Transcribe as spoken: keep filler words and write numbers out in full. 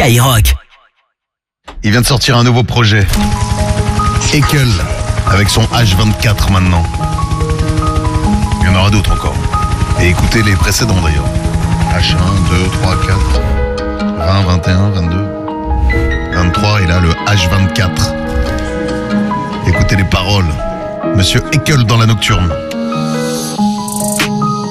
Skyrock. Il vient de sortir un nouveau projet. Ekel, avec son H vingt-quatre maintenant. Il y en aura d'autres encore. Et écoutez les précédents d'ailleurs. H un, deux, trois, quatre, vingt, vingt et un, vingt-deux, vingt-trois et là le H vingt-quatre. Écoutez les paroles. Monsieur Ekel dans la nocturne.